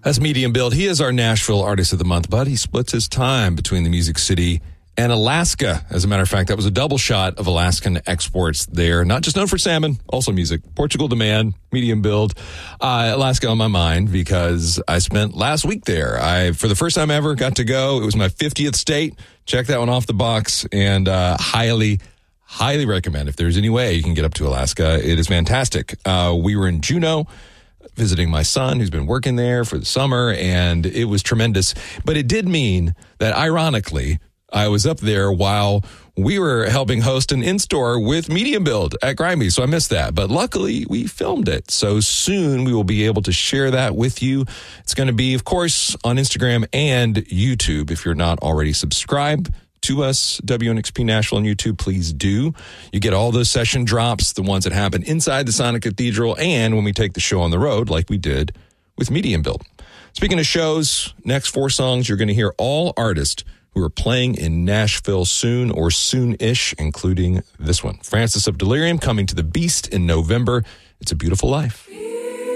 That's Medium Build. He is our Nashville Artist of the Month, but he splits his time between the Music City and Alaska. As a matter of fact, that was a double shot of Alaskan exports there. Not just known for salmon, also music. Portugal Demand, Medium Build. Alaska on my mind because I spent last week there. For the first time ever, got to go. It was my 50th state. Check that one off the box and highly recommend. If there's any way you can get up to Alaska, it is fantastic. We were in Juneau visiting my son who's been working there for the summer, and it was tremendous. But it did mean that, ironically, I was up there while we were helping host an in-store with Medium Build at Grimy, so I missed that. But luckily, we filmed it. So soon we will be able to share that with you. It's going to be, of course, on Instagram and YouTube. If you're not already subscribed to us, WNXP Nashville on YouTube, please do. You get all those session drops, the ones that happen inside the Sonic Cathedral, and when we take the show on the road, like we did with Medium Build. Speaking of shows, next 4 songs, you're going to hear all artists who are playing in Nashville soon or soon-ish, including this one. Francis of Delirium coming to the Beast in November. It's a Beautiful Life.